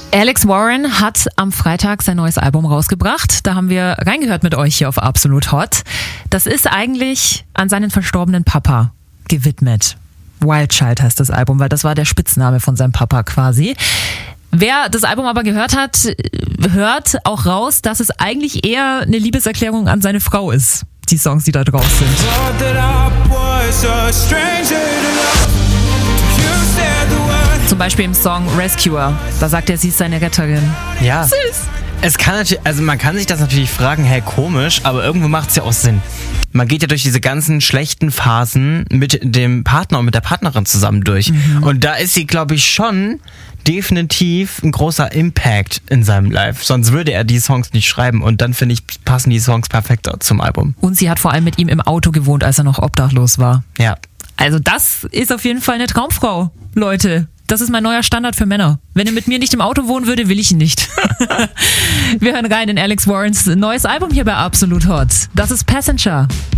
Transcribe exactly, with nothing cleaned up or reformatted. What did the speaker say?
Alex Warren hat am Freitag sein neues Album rausgebracht. Da haben wir reingehört mit euch hier auf Absolut Hot. Das ist eigentlich an seinen verstorbenen Papa gewidmet. Wild Child heißt das Album, weil das war der Spitzname von seinem Papa quasi. Wer das Album aber gehört hat, hört auch raus, dass es eigentlich eher eine Liebeserklärung an seine Frau ist. Die Songs, die da drauf sind. Zum Beispiel im Song Rescuer. Da sagt er, sie ist seine Retterin. Ja. Süß. Es kann natürlich, also man kann sich das natürlich fragen, hey, komisch, aber irgendwo macht es ja auch Sinn. Man geht ja durch diese ganzen schlechten Phasen mit dem Partner und mit der Partnerin zusammen durch. Mhm. Und da ist sie, glaube ich, schon definitiv ein großer Impact in seinem Life. Sonst würde er die Songs nicht schreiben. Und dann, finde ich, passen die Songs perfekt zum Album. Und sie hat vor allem mit ihm im Auto gewohnt, als er noch obdachlos war. Ja. Also das ist auf jeden Fall eine Traumfrau, Leute. Das ist mein neuer Standard für Männer. Wenn er mit mir nicht im Auto wohnen würde, will ich ihn nicht. Wir hören rein in Alex Warrens neues Album hier bei Absolut Hot. Das ist Passenger.